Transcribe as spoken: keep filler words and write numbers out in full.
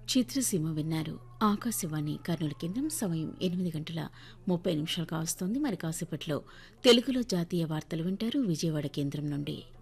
చిత్రసీమ విన్నారు. ఆకాశవాణి కర్నూలు కేంద్రం. సమయం ఎనిమిది గంటల ముప్పై నిమిషాలు కావస్తోంది. మరి కాసేపట్లో తెలుగులో జాతీయ వార్తలు వింటారు విజయవాడ కేంద్రం నుండి.